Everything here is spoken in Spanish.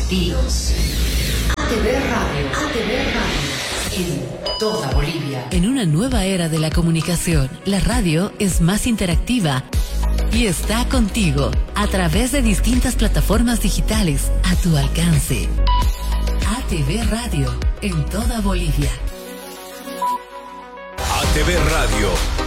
Dios. ATV Radio. En toda Bolivia. En una nueva era de la comunicación, la radio es más interactiva y está contigo a través de distintas plataformas digitales a tu alcance. ATV Radio en toda Bolivia. ATV Radio.